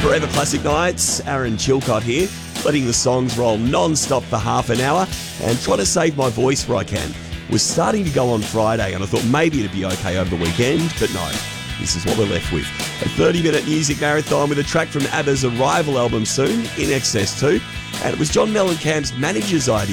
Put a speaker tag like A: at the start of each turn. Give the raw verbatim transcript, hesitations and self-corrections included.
A: Forever Classic Nights, Aaron Chilcott here, letting the songs roll non-stop for half an hour and trying to save my voice where I can. Was starting to go on Friday and I thought maybe it'd be okay over the weekend, but no, this is what we're left with. A thirty-minute music marathon with a track from ABBA's Arrival album soon, In Excess two, and it was John Mellencamp's manager's idea